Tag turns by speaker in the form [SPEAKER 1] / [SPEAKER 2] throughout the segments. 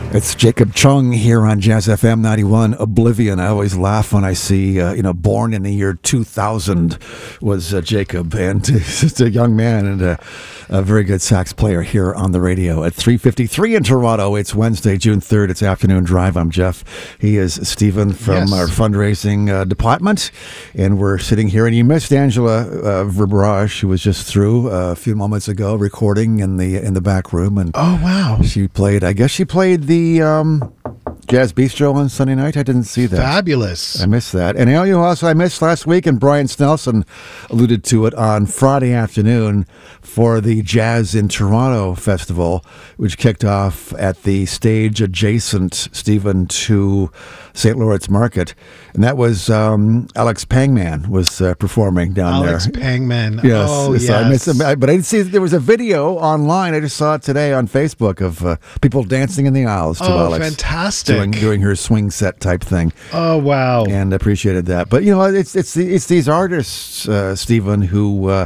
[SPEAKER 1] It's Jacob Chung here on Jazz FM 91. Oblivion. I always laugh when I see, born in the year 2000 was Jacob, and just a young man and a very good sax player here on the radio at 3:53 in Toronto. It's Wednesday, June 3rd. It's Afternoon Drive. I'm Jeff. He is Stephen from our fundraising department, and we're sitting here. And you missed Angela Verbrugge, who was just through a few moments ago, recording in the back room. And
[SPEAKER 2] oh wow,
[SPEAKER 1] she played the Jazz Bistro on Sunday night. I didn't see that.
[SPEAKER 2] Fabulous.
[SPEAKER 1] I missed that. And you know, also I missed last week, and Brian Snelson alluded to it on Friday afternoon for the Jazz in Toronto Festival, which kicked off at the stage adjacent, Stephen, to St. Lawrence Market. And that was Alex Pangman was performing down there.
[SPEAKER 2] Alex Pangman.
[SPEAKER 1] Yes.
[SPEAKER 2] Oh,
[SPEAKER 1] yes.
[SPEAKER 2] yes.
[SPEAKER 1] I missed him, but I didn't see there was a video online. I just saw it today on Facebook of people dancing in the aisles to Alex.
[SPEAKER 2] Fantastic.
[SPEAKER 1] Doing her swing set type thing.
[SPEAKER 2] Oh, wow.
[SPEAKER 1] And appreciated that. But, you know, it's these artists, Stephen, who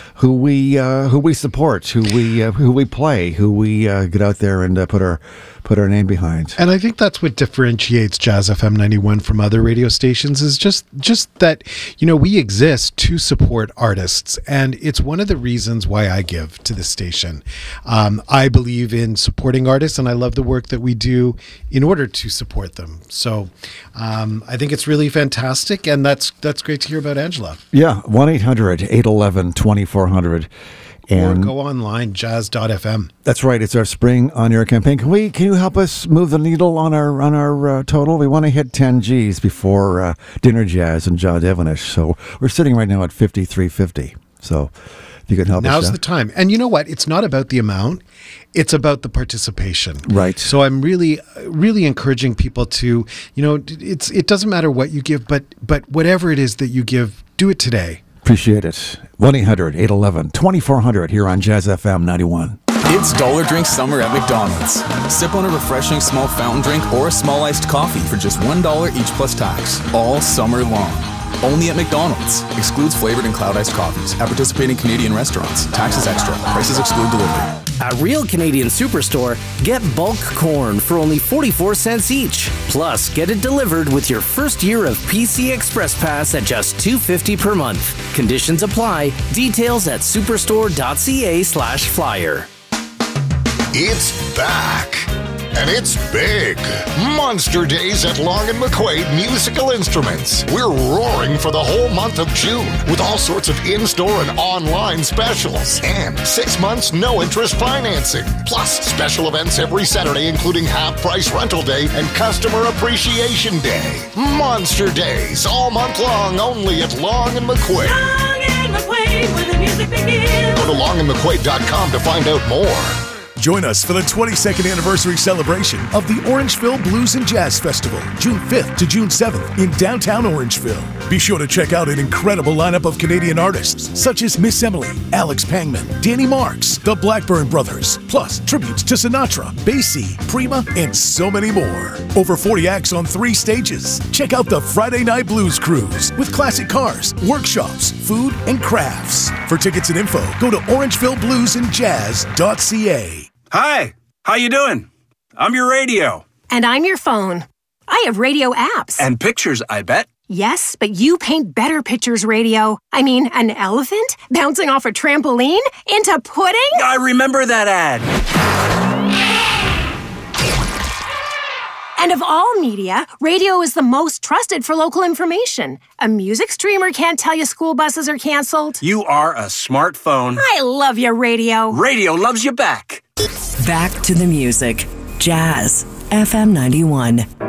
[SPEAKER 1] we support, who we play, who we get out there and put our name behind.
[SPEAKER 2] And I think that's what differentiates Jazz FM 91 from other radio stations is just that, you know, we exist to support artists. And it's one of the reasons why I give to the station. I believe in supporting artists, and I love the work that we do in order to support them. So I think it's really fantastic, and that's great to hear about Angela.
[SPEAKER 1] Yeah, 1-800-811-2400.
[SPEAKER 2] Or go online, jazz.fm.
[SPEAKER 1] That's right. It's our spring on-air campaign. Can you help us move the needle on our total? We want to hit 10 Gs before Dinner Jazz and John Devonish. So we're sitting right now at 53.50. So if you can help us.
[SPEAKER 2] Now's the time. And you know what? It's not about the amount. It's about the participation.
[SPEAKER 1] Right.
[SPEAKER 2] So I'm really, really encouraging people to, you know, it doesn't matter what you give, but whatever it is that you give, do it today.
[SPEAKER 1] Appreciate it. 1-800-811-2400 here on Jazz FM 91.
[SPEAKER 3] It's Dollar Drink Summer at McDonald's. Sip on a refreshing small fountain drink or a small iced coffee for just $1 each plus tax, all summer long. Only at McDonald's. Excludes flavored and cloud iced coffees. At participating Canadian restaurants. Taxes extra. Prices exclude delivery.
[SPEAKER 4] At Real Canadian Superstore, get bulk corn for only 44 cents each. Plus, get it delivered with your first year of PC Express Pass at just $2.50 per month. Conditions apply. Details at superstore.ca/flyer.
[SPEAKER 5] It's back. And it's big. Monster Days at Long and McQuaid Musical Instruments. We're roaring for the whole month of June with all sorts of in-store and online specials. And 6 months no-interest financing. Plus special events every Saturday, including half-price rental day and customer appreciation day. Monster Days all month long, only at Long and McQuaid.
[SPEAKER 6] Long and McQuaid, where the music begins.
[SPEAKER 5] Go to longandmcquaid.com to find out more.
[SPEAKER 7] Join us for the 22nd anniversary celebration of the Orangeville Blues and Jazz Festival, June 5th to June 7th in downtown Orangeville. Be sure to check out an incredible lineup of Canadian artists such as Miss Emily, Alex Pangman, Danny Marks, the Blackburn Brothers, plus tributes to Sinatra, Basie, Prima, and so many more. Over 40 acts on 3 stages. Check out the Friday Night Blues Cruise with classic cars, workshops, food, and crafts. For tickets and info, go to orangevillebluesandjazz.ca.
[SPEAKER 8] Hi, how you doing? I'm your radio.
[SPEAKER 9] And I'm your phone. I have radio apps.
[SPEAKER 8] And pictures, I bet.
[SPEAKER 9] Yes, but you paint better pictures, radio. I mean, an elephant bouncing off a trampoline into pudding?
[SPEAKER 8] I remember that ad.
[SPEAKER 9] And of all media, radio is the most trusted for local information. A music streamer can't tell you school buses are canceled.
[SPEAKER 8] You are a smartphone.
[SPEAKER 9] I love your radio.
[SPEAKER 8] Radio loves you back.
[SPEAKER 4] Back to the music. Jazz FM 91.